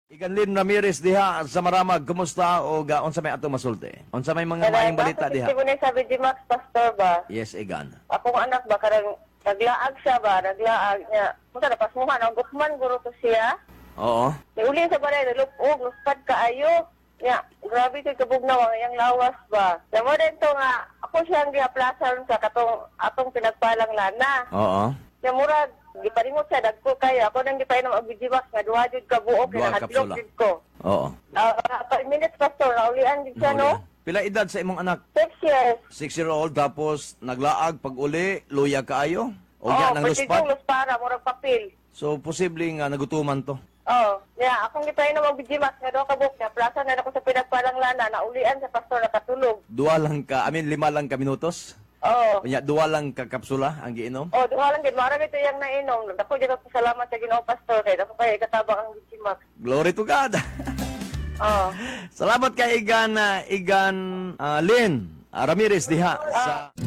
Iganlin Ramirez diha sa Maramag, kumusta o unsa may atong masulti? Unsa may mga maayong balita diha? Kasi ko sabi di Max Pastor ba? Yes, Igan. Akong anak ba karang naglaag siya ba? Naglaag niya. Munta na pasmuhan ang gukman guro to siya. Oo. Niuli sa balay nalupog, luspad kaayo. Ya, grabe kay kabugnaw ang iyang lawas ba. Namo din to nga ako siyang giaplasan sa atong pinagpalang lana. Oo. Nya murag giparingot siya dagko kay ako nang gipainom og bijiwas nga duha jud ka buok Duha nga hadlok kapsula. jud ko. Oo. 5 minutes pastor naulian jud siya no. Pila edad sa imong anak? 6 years. 6-year-old tapos naglaag pag uli, luya kaayo? O Oh, yan ang luspad? luspara murag papel. So posible nga nagutuman to. Oh, yeah, akong gipainom og bijiwas nga duha ka buok nga plaza na ako sa pinagpalang lana naulian sa pastor nakatulog. Lima lang ka minutos? Oh. Kanya, duwa lang ka kapsula ang giinom? Oh, duha lang gid mara ito yang nainom. Dako jud ako salamat sa Ginoo pastor kay dako kay katabang ang bijiwas. Glory to God! Oh. Salamat kay Igan Lynn Ramirez diha sa